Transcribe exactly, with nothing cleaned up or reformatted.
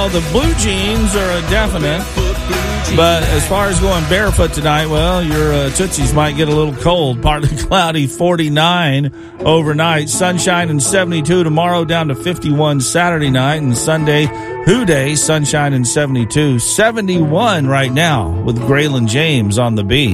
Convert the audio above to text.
Well, the blue jeans are a definite. But as far as going barefoot tonight, well, your uh, tootsies might get a little cold. Partly cloudy, forty-nine overnight. Sunshine and seventy-two tomorrow, down to fifty-one Saturday night. And Sunday, Who Day, sunshine and seventy-two. seventy-one right now with Graylin James on the beat.